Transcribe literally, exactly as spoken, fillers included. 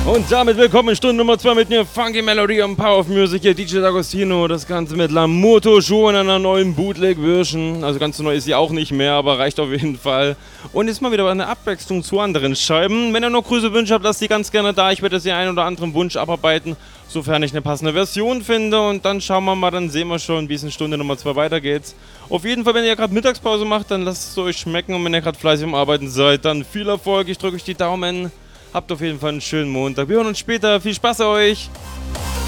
Und damit willkommen in Stunde Nummer zwei mit mir, Funky Melody und Power of Music, hier D J D'Agostino, das Ganze mit Lamoto Show in einer neuen Bootleg-Version, also ganz so neu ist sie auch nicht mehr, aber reicht auf jeden Fall. Und jetzt mal wieder eine Abwechslung zu anderen Scheiben. Wenn ihr noch Grüße, Wünsche habt, lasst die ganz gerne da, ich werde jetzt den einen oder anderen Wunsch abarbeiten, sofern ich eine passende Version finde und dann schauen wir mal, dann sehen wir schon, wie es in Stunde Nummer zwei weitergeht. Auf jeden Fall, wenn ihr gerade Mittagspause macht, dann lasst es euch schmecken und wenn ihr gerade fleißig am Arbeiten seid, dann viel Erfolg, ich drücke euch die Daumen. Habt auf jeden Fall einen schönen Montag. Wir hören uns später. Viel Spaß euch!